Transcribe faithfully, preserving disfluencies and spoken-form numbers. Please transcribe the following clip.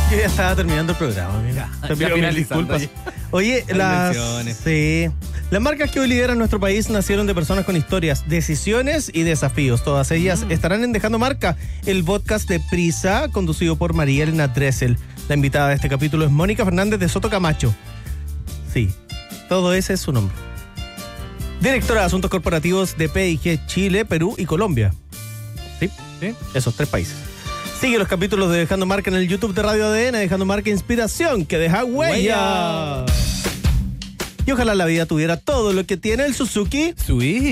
Yo ya estaba terminando el programa, amiga. Ya, Te pido ya mil finalizando, disculpas. Oye, Hay las, menciones. sí, las marcas que hoy lideran nuestro país nacieron de personas con historias, decisiones y desafíos. Todas ellas Mm. estarán en Dejando Marca, el podcast de Prisa, conducido por María Elena Dressel. La invitada de este capítulo es Mónica Fernández de Soto Camacho. Sí, todo ese es su nombre. Directora de Asuntos Corporativos de P y G Chile, Perú y Colombia. Sí, ¿Sí? esos tres países. Sigue los capítulos de Dejando Marca en el YouTube de Radio A D N, Dejando Marca Inspiración, que deja huella. Huella. Y ojalá la vida tuviera todo lo que tiene el Suzuki Sui.